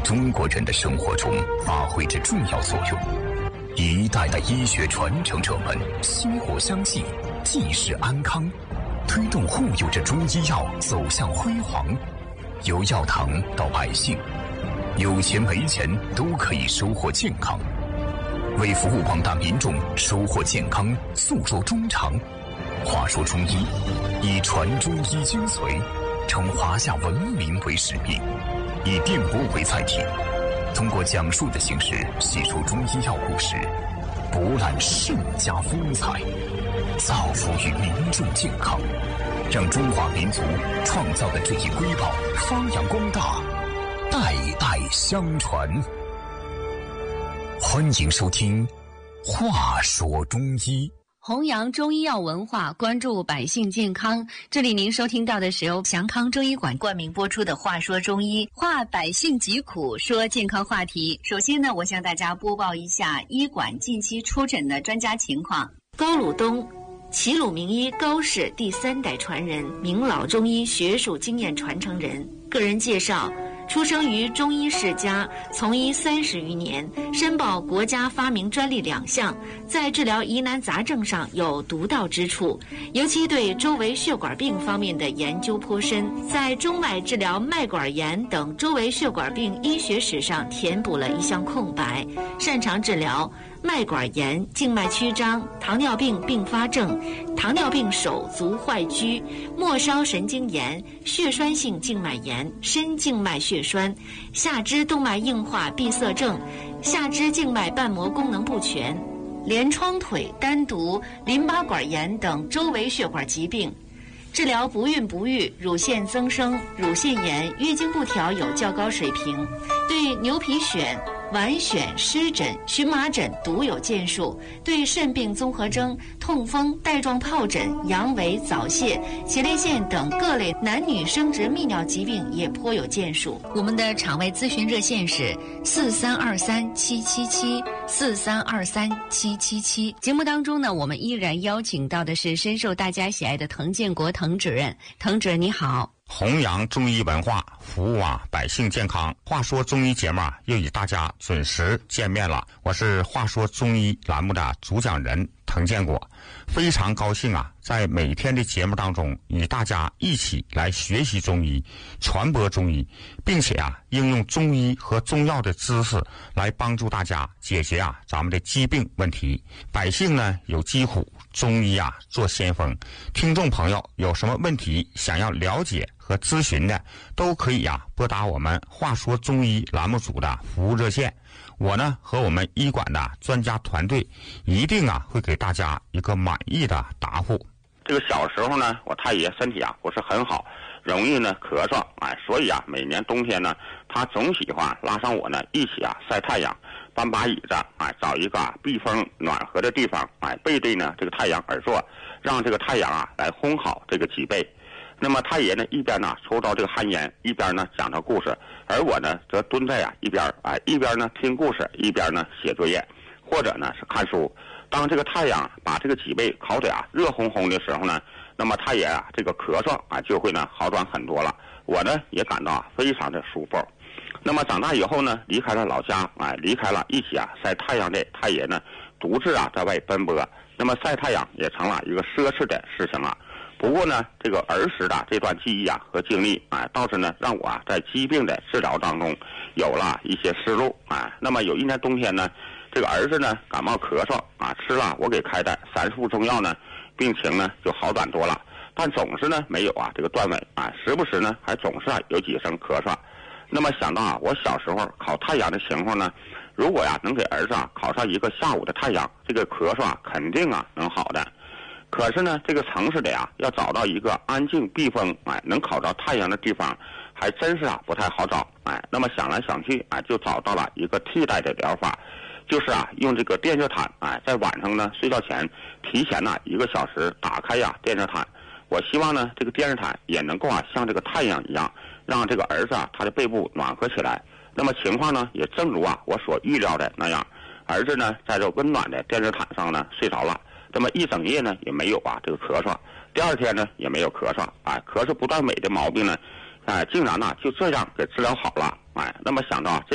中国人的生活中发挥着重要作用。一代代医学传承者们薪火相继，济世安康，推动护佑着中医药走向辉煌。由药堂到百姓，有钱没钱都可以收获健康。为服务广大民众收获健康，诉说衷肠。话说中医，以传中医精髓，称华夏文明为使命，以电波为载体，通过讲述的形式细说中医药故事，博览盛家风采，造福于民众健康，让中华民族创造的这一瑰宝发扬光大，代代相传。欢迎收听《话说中医》， 弘扬中医药文化，关注百姓健康。这里您收听到的是由祥康中医馆冠名播出的《话说中医》，话百姓疾苦，说健康话题。首先呢，我向大家播报一下医馆近期出诊的专家情况。高鲁东，齐鲁名医高氏第3代传人，名老中医学术经验传承人。个人介绍：出生于中医世家，从医30余年，申报国家发明专利2项，在治疗疑难杂症上有独到之处，尤其对周围血管病方面的研究颇深，在中脉治疗脉管炎等周围血管病医学史上填补了一项空白，擅长治疗脉管炎、静脉曲张、糖尿病并发症、糖尿病手足坏疽、末梢神经炎、血栓性静脉炎、深静脉血栓、下肢动脉硬化闭塞症、下肢静脉瓣膜功能不全、连窗腿、单独、淋巴管炎等周围血管疾病，治疗不孕不育、乳腺增生、乳腺炎、月经不调有较高水平，对牛皮癣、脘癣、湿疹、荨麻疹独有建树，对肾病综合征、痛风、带状疱疹、阳痿、早泄、前列腺等各类男女生殖泌尿疾病也颇有建树。我们的场外咨询热线是4323777743237777。节目当中呢，我们依然邀请到的是深受大家喜爱的滕建国滕主任。滕主任你好。 弘扬中医文化，服务百姓健康。话说中医节目又与大家准时见面了，我是话说中医栏目的主讲人滕建国，非常高兴在每天的节目当中与大家一起来学习中医，传播中医，并且应用中医和中药的知识来帮助大家解决咱们的疾病问题。百姓呢有疾苦，中医做先锋。听众朋友有什么问题想要了解和咨询的，都可以拨打我们话说中医栏目组的服务热线。我呢和我们医馆的专家团队一定会给大家一个满意的答复。 这个小时候呢，我太爷身体不是很好，容易呢咳嗽，所以每年冬天呢，他总喜欢拉上我呢一起晒太阳，搬把椅子，找一个避风暖和的地方，背对呢这个太阳而坐，让这个太阳来烘好这个脊背。那么太爷呢一边抽着这个旱烟，一边呢讲着故事，而我呢则蹲在一边，一边呢听故事，一边呢写作业，或者呢是看书。当这个太阳把这个脊背烤得热烘烘的时候呢，那么太爷这个咳嗽就会呢好转很多了，我呢也感到非常的舒服。那么长大以后呢，离开了老家，离开了一起晒太阳的太爷呢，独自在外奔波。那么晒太阳也成了一个奢侈的事情了。不过呢，这个儿时的这段记忆和经历倒是呢让我在疾病的治疗当中有了一些思路。那么有一年冬天呢，这个儿子呢感冒咳嗽吃了我给开的3副中药呢，病情呢就好转多了，但总是呢没有这个断尾，时不时呢还总是有几声咳嗽。那么想到我小时候烤太阳的情况呢，如果能给儿子烤上一个下午的太阳，这个咳嗽肯定能好的。可是呢，这个城市里要找到一个安静避风，能烤着太阳的地方，还真是不太好找。那么想来想去，就找到了一个替代的疗法，就是用这个电热毯，在晚上呢睡觉前提前1个小时打开电热毯。我希望呢这个电热毯也能够像这个太阳一样，让这个儿子他的背部暖和起来。那么情况呢也正如我所预料的那样，儿子呢在这温暖的电热毯上呢睡着了。那么一整夜呢也没有这个咳嗽，第二天呢也没有咳嗽，咳嗽不断尾的毛病呢，竟然就这样给治疗好了。那么想到